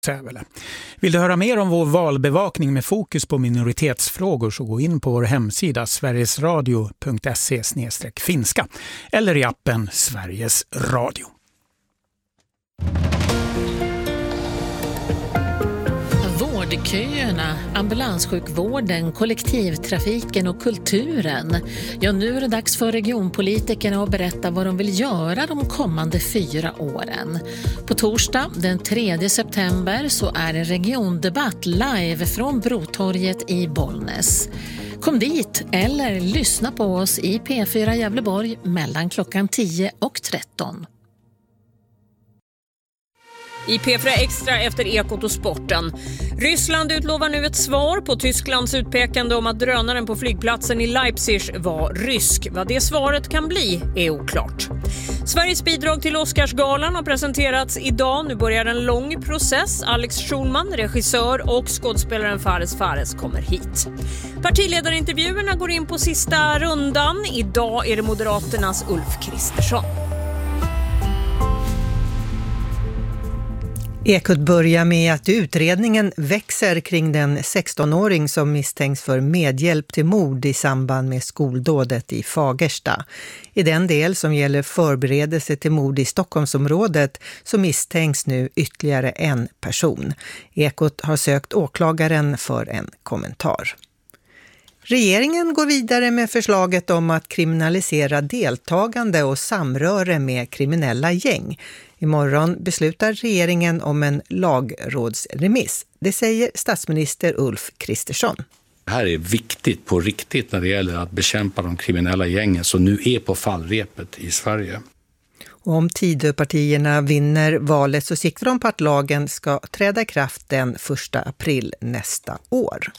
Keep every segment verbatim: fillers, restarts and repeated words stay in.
Sävele. Vill du höra mer om vår valbevakning med fokus på minoritetsfrågor så gå in på vår hemsida sverigesradio punkt se slash finska eller i appen Sveriges Radio. Vårdköerna, ambulanssjukvården, kollektivtrafiken och kulturen. Ja, nu är det dags för regionpolitikerna att berätta vad de vill göra de kommande fyra åren. På torsdag den tredje september så är det regiondebatt live från Brotorget i Bollnäs. Kom dit eller lyssna på oss i P fyra Gävleborg mellan klockan tio och tretton. I P fyra Extra efter Ekot och sporten. Ryssland utlovar nu ett svar på Tysklands utpekande om att drönaren på flygplatsen i Leipzig var rysk. Vad det svaret kan bli är oklart. Sveriges bidrag till Oscarsgalan har presenterats idag. Nu börjar en lång process. Alex Schulman, regissör och skådespelaren Fares Fares kommer hit. Partiledarintervjuerna går in på sista rundan. Idag är det Moderaternas Ulf Kristersson. Ekot börjar med att utredningen växer kring den sextonåring som misstänks för medhjälp till mord i samband med skoldådet i Fagersta. I den del som gäller förberedelse till mord i Stockholmsområdet så misstänks nu ytterligare en person. Ekot har sökt åklagaren för en kommentar. Regeringen går vidare med förslaget om att kriminalisera deltagande och samröre med kriminella gäng. Imorgon beslutar regeringen om en lagrådsremiss. Det säger statsminister Ulf Kristersson. Det här är viktigt på riktigt när det gäller att bekämpa de kriminella gängen som nu är på fallrepet i Sverige. Och om Tidöpartierna vinner valet så siktar de på att lagen ska träda i kraft den första april nästa år.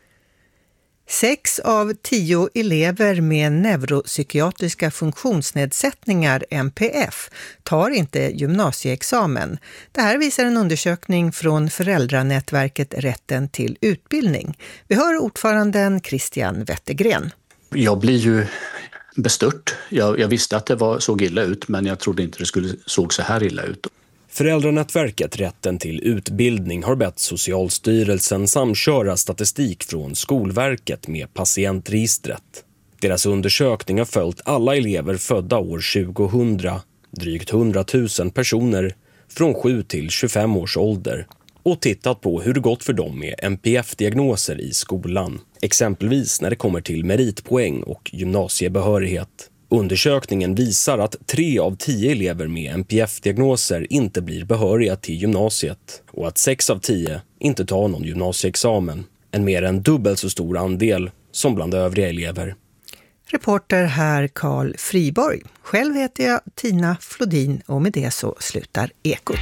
Sex av tio elever med neuropsykiatriska funktionsnedsättningar M P F tar inte gymnasieexamen. Det här visar en undersökning från föräldranätverket Rätten till utbildning. Vi hör ordföranden Christian Wettergren. Jag blir ju bestört. Jag, jag visste att det var, såg illa ut, men jag trodde inte det skulle såg så här illa ut. Föräldranätverket Rätten till utbildning har bett Socialstyrelsen samköra statistik från Skolverket med patientregistret. Deras undersökning har följt alla elever födda år tjugohundra, drygt hundratusen personer från sju till tjugofem års ålder och tittat på hur det gått för dem med M P F-diagnoser i skolan, exempelvis när det kommer till meritpoäng och gymnasiebehörighet. Undersökningen visar att tre av tio elever med M P F-diagnoser inte blir behöriga till gymnasiet och att sex av tio inte tar någon gymnasieexamen, en mer än dubbelt så stor andel som bland övriga elever. Reporter här Carl Friborg. Själv heter jag Tina Flodin och med det så slutar Ekot.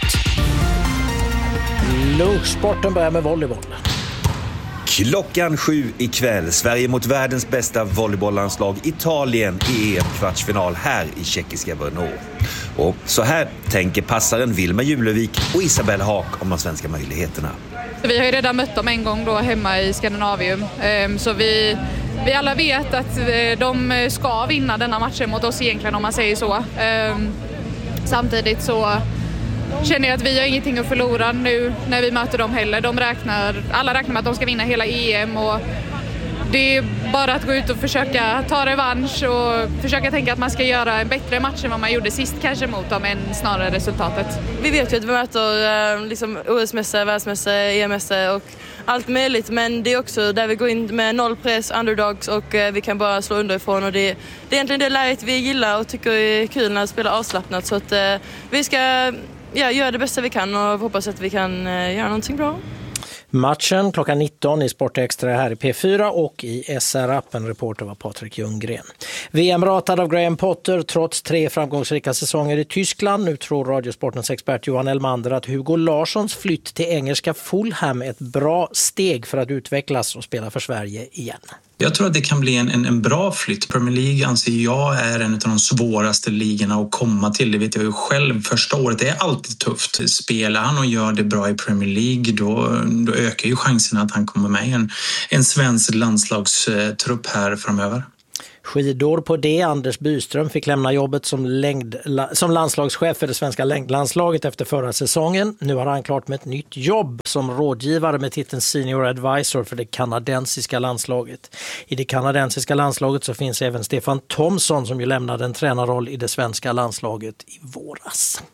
Lunchsporten börjar med volleyboll. Klockan sju ikväll, Sverige mot världens bästa volleybolllandslag Italien i E M-kvartsfinal här i tjeckiska Brno. Och så här tänker passaren Vilma Julevik och Isabel Haak om de svenska möjligheterna. Vi har ju redan mött dem en gång då hemma i Skandinavium, så vi, vi alla vet att de ska vinna denna matchen mot oss egentligen om man säger så. Samtidigt så känner jag att vi har ingenting att förlora nu när vi möter dem heller. De räknar, alla räknar med att de ska vinna hela E M och det är bara att gå ut och försöka ta revansch och försöka tänka att man ska göra en bättre match än vad man gjorde sist kanske mot dem än snarare resultatet. Vi vet ju att vi möter liksom O S-mässor, världsmässor, E M-mässor och allt möjligt, men det är också där vi går in med noll press, underdogs och vi kan bara slå underifrån och det, det är egentligen det läget vi gillar och tycker är kul när vi spelar avslappnat så att vi ska ja, göra det bästa vi kan och hoppas att vi kan göra någonting bra. Matchen klockan nitton i Sportextra här i P fyra och i S R-appen. Reporter var Patrik Ljunggren. V M-ratad av Graham Potter trots tre framgångsrika säsonger i Tyskland. Nu tror Radiosportens expert Johan Elmander att Hugo Larssons flytt till engelska Fulham är ett bra steg för att utvecklas och spela för Sverige igen. Jag tror att det kan bli en, en, en bra flytt. Premier League anser jag är en av de svåraste ligorna att komma till. Det vet jag ju själv. Första året är alltid tufft. Spelar han och gör det bra i Premier League då, då ökar ju chansen att han kommer med i en, en svensk landslagstrupp här framöver. Skidor på det. Anders Byström fick lämna jobbet som, längd, som landslagschef för det svenska längdlandslaget efter förra säsongen. Nu har han klart med ett nytt jobb som rådgivare med titeln Senior Advisor för det kanadensiska landslaget. I det kanadensiska landslaget så finns även Stefan Thomsson som ju lämnade en tränarroll i det svenska landslaget i våras.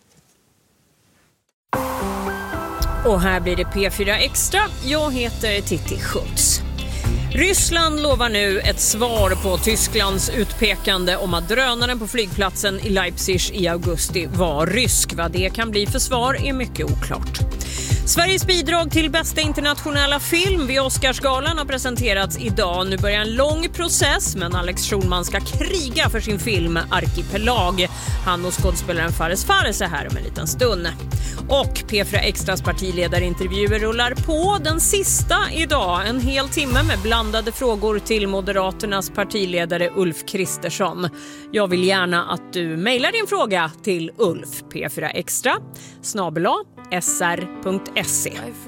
Och här blir det P fyra Extra. Jag heter Titti Schultz. Ryssland lovar nu ett svar på Tysklands utpekande om att drönaren på flygplatsen i Leipzig i augusti var rysk. Vad det kan bli för svar är mycket oklart. Sveriges bidrag till bästa internationella film vid Oscarsgalan har presenterats idag. Nu börjar en lång process, men Alex Schulman ska kriga för sin film Arkipelag. Han och skådespelaren Fares Fares är här om en liten stund. Och P fyra Extras partiledarintervjuer rullar på, den sista idag. En hel timme med blandade frågor till Moderaternas partiledare Ulf Kristersson. Jag vill gärna att du mejlar din fråga till ulf p fyra extra snabel-a s r punkt se.